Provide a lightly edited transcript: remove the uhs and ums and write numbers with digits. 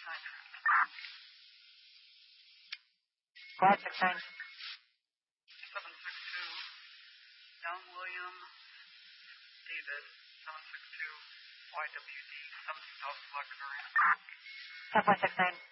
Quiet 69. 762, Young William David, 762, YWD, 17,000 Blackberry. 10.69.